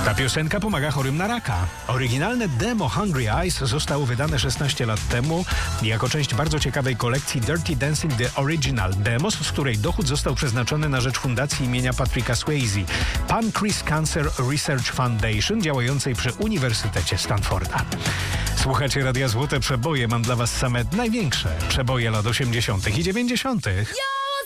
Ta piosenka pomaga chorym na raka. Oryginalne demo Hungry Eyes zostało wydane 16 lat temu jako część bardzo ciekawej kolekcji Dirty Dancing The Original Demos, z której dochód został przeznaczony na rzecz fundacji imienia Patricka Swayze, Pancreas Cancer Research Foundation, działającej przy Uniwersytecie Stanforda. Słuchacie Radia Złote Przeboje. Mam dla was same największe przeboje lat 80. i 90.